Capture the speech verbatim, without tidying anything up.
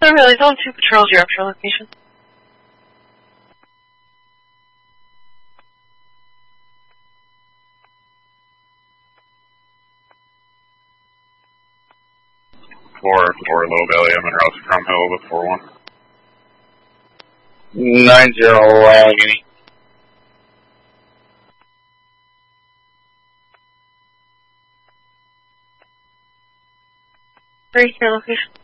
Oh, really? Zone two patrols your upshore location. Four, four, low belly, I'm in Rouse Crum Hill with four one. Nine zero, Allegheny. Three, your location.